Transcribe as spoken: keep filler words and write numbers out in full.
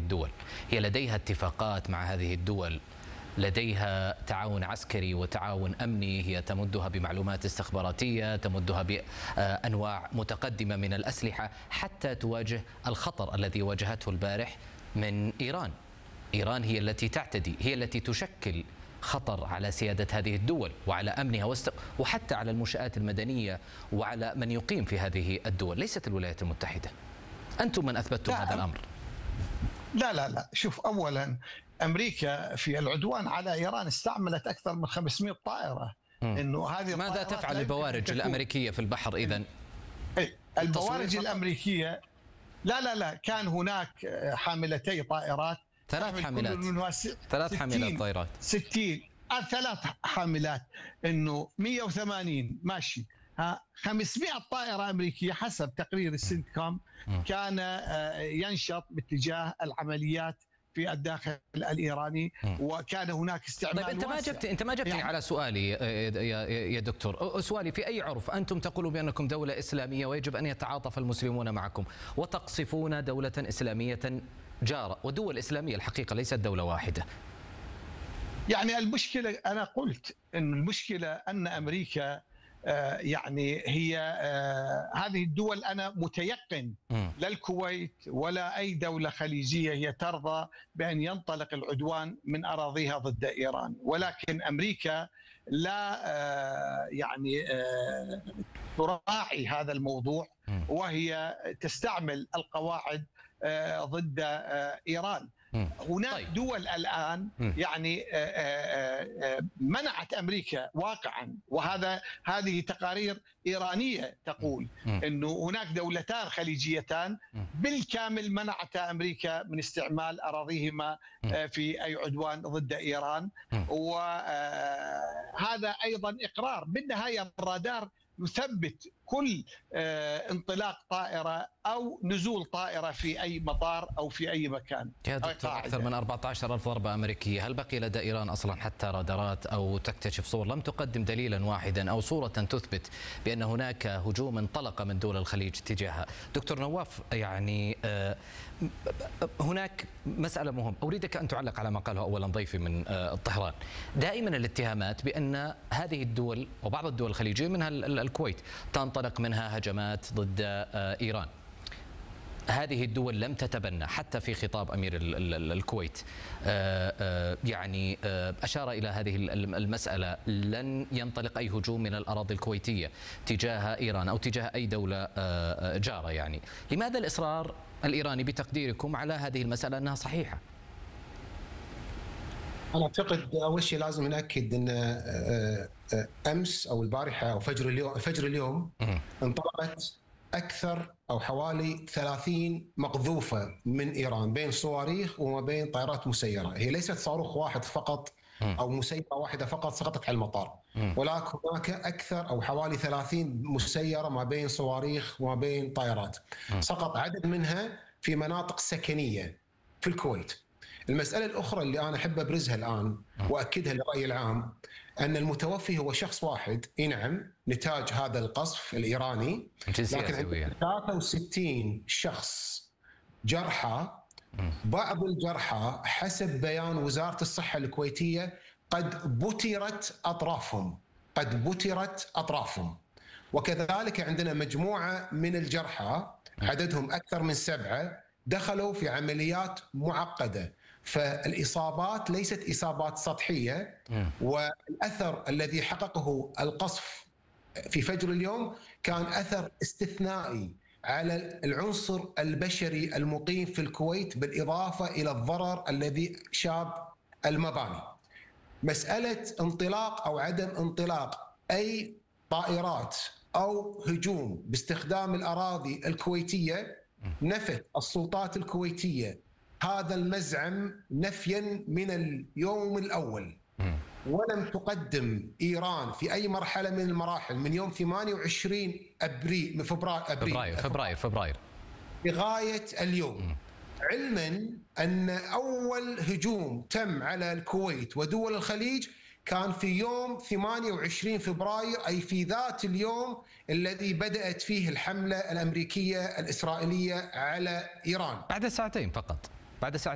الدول؟ هي لديها اتفاقات مع هذه الدول، لديها تعاون عسكري وتعاون أمني، هي تمدها بمعلومات استخباراتية، تمدها بأنواع متقدمة من الأسلحة حتى تواجه الخطر الذي واجهته البارح من إيران. إيران هي التي تعتدي، هي التي تشكل خطر على سيادة هذه الدول وعلى أمنها واست... وحتى على المنشآت المدنية وعلى من يقيم في هذه الدول، ليست الولايات المتحدة. أنتم من أثبتتم هذا الأمر. لا لا لا شوف، أولا أمريكا في العدوان على إيران استعملت أكثر من خمسمئة طائرة. إنه هذه ماذا تفعل البوارج الأمريكية في البحر إذن؟ البوارج الأمريكية لا لا لا كان هناك حاملتي طائرات، ثلاث حاملات ثلاث حاملات طائرات ستين ثلاث حاملات، انه مئة وثمانين ماشي. ها خمسمئة طائرة أمريكية حسب تقرير السنتكوم كان ينشط باتجاه العمليات في الداخل الإيراني، وكان هناك استعمال. طيب انت ما جبت انت ما جبتني يعني على سؤالي يا يا دكتور. سؤالي في اي عرف انتم تقولوا بانكم دولة إسلامية ويجب ان يتعاطف المسلمون معكم، وتقصفون دولة إسلامية جارة، ودول إسلامية الحقيقة ليست دولة واحدة؟ يعني المشكلة أنا قلت إن المشكلة أن أمريكا آه يعني هي آه هذه الدول، أنا متيقن لا الكويت ولا أي دولة خليجية هي ترضى بأن ينطلق العدوان من أراضيها ضد إيران، ولكن أمريكا لا آه يعني آه تراعي هذا الموضوع، وهي تستعمل القواعد آه ضد آه إيران. هناك طيب. دول الآن يعني منعت أمريكا واقعا، وهذا هذه تقارير إيرانية تقول أنه هناك دولتان خليجيتان بالكامل منعتا أمريكا من استعمال أراضيهما في أي عدوان ضد إيران، وهذا أيضا إقرار. بالنهاية الرادار يثبت كل انطلاق طائرة أو نزول طائرة في أي مطار أو في أي مكان. يا دكتور، أكثر من أربعة عشر ألف ضربة أمريكية، هل بقي لدى إيران أصلا حتى رادارات أو تكتشف صور؟ لم تقدم دليلا واحدا أو صورة تثبت بأن هناك هجوم انطلق من دول الخليج تجاهها. دكتور نواف، يعني هناك مسألة مهمة أريدك أن تعلق على ما قاله أولا ضيفي من طهران. دائما الاتهامات بأن هذه الدول وبعض الدول الخليجية منها الكويت تنطلق منها هجمات ضد إيران. هذه الدول لم تتبنى حتى في خطاب أمير الكويت، يعني أشار إلى هذه المسألة، لن ينطلق أي هجوم من الأراضي الكويتية تجاه إيران أو تجاه أي دولة جارة. يعني لماذا الإصرار الإيراني بتقديركم على هذه المسألة أنها صحيحة؟ أنا أعتقد أول شيء لازم نأكد أن أمس أو البارحة أو فجر اليوم فجر اليوم انطلقت أكثر أو حوالي ثلاثين مقذوفة من إيران بين صواريخ وما بين طائرات مسيرة. هي ليست صاروخ واحد فقط أو مسيرة واحدة فقط سقطت على المطار، ولكن هناك أكثر أو حوالي ثلاثين مسيرة ما بين صواريخ وما بين طائرات. سقط عدد منها في مناطق سكنية في الكويت. المسألة الأخرى اللي أنا أحب أبرزها الآن وأكدها للرأي العام أن المتوفي هو شخص واحد، إي نعم، نتاج هذا القصف الإيراني، لكن ثلاثة وستين شخص جرحى. بعض الجرحى حسب بيان وزارة الصحة الكويتية قد بترت أطرافهم قد بترت أطرافهم وكذلك عندنا مجموعة من الجرحى عددهم أكثر من سبعة دخلوا في عمليات معقدة. فالإصابات ليست إصابات سطحية، والأثر الذي حققه القصف في فجر اليوم كان أثر استثنائي على العنصر البشري المقيم في الكويت، بالإضافة إلى الضرر الذي شاب المباني. مسألة انطلاق أو عدم انطلاق أي طائرات أو هجوم باستخدام الأراضي الكويتية، نفت السلطات الكويتية هذا المزعم نفيا من اليوم الأول، ولم تقدم إيران في أي مرحلة من المراحل من يوم ثمانية وعشرين أبريل من فبراير فبراير فبراير فبراير لغاية اليوم، علما أن أول هجوم تم على الكويت ودول الخليج كان في يوم ثمانية وعشرين فبراير، أي في ذات اليوم الذي بدأت فيه الحملة الأمريكية الإسرائيلية على إيران، بعد ساعتين فقط، بعد ساعتين.